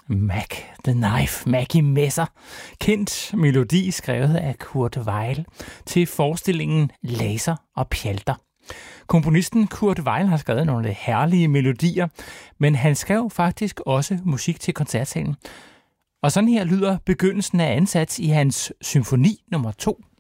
Mac the Knife, Maggie Messer. Kendt melodi skrevet af Kurt Weill til forestillingen Laser og Pjalter. Komponisten Kurt Weill har skrevet nogle herlige melodier, men han skrev faktisk også musik til koncertsalen. Og sådan her lyder begyndelsen af ansats i hans symfoni nummer 2.